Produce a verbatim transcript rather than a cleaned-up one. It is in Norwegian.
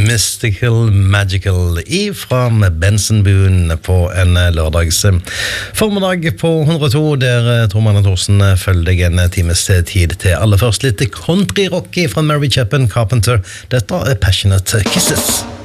Mystical Magical ifra Benson Boone på en lørdags formiddag på hundre og to, der Tor Magne Thorsen følger deg en times tid til. Aller først litt country rock fra Mary Chapin Carpenter. Dette er Passionate Kisses.